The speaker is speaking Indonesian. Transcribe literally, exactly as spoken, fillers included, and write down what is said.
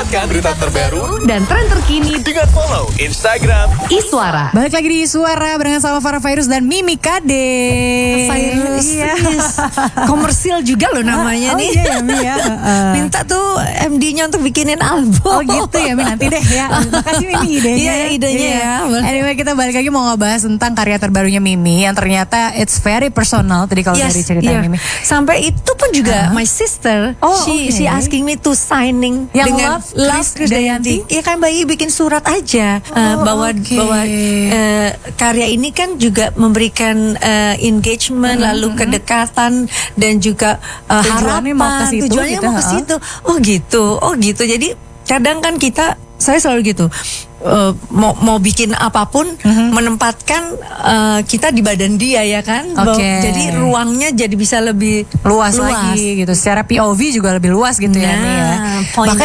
Dapatkan berita terbaru dan tren terkini dengan follow Instagram Iswara. Balik lagi di Iswara barengan sama Farah Fairuz dan Mimi Kade. Fairuz, Iya. yes. Komersil juga loh namanya Oh nih. iya ya Mi ya. Uh, Minta tuh M D-nya untuk bikinin album. Oh gitu ya Mi, nanti deh ya. Makasih Mimi idenya. Iya, idenya Iya. ya. Anyway, kita balik lagi mau ngebahas tentang karya terbarunya Mimi yang ternyata it's very personal tadi kalau dari cerita iya. Mimi. Sampai itu pun juga my sister, Oh, she okay. she asking me to signing Yang dengan Love Chris Krisdayanti? Iya kan, Bayi bikin surat aja uh, Oh, bahwa okay. bahwa uh, karya ini kan juga memberikan uh, engagement, Hmm, lalu hmm. kedekatan dan juga uh, Tujuannya harapan. mau ke situ Tujuannya gitu, mau ke ha? situ. Oh gitu, oh gitu. Jadi kadang kan kita, saya selalu gitu. Uh, mau mau bikin apapun, Mm-hmm. menempatkan uh, kita di badan dia ya kan. Oke. Bahwa- Jadi ruangnya jadi bisa lebih Luas, lagi gitu. Secara P O V juga lebih luas gitu ya Nah, Mi ya. poin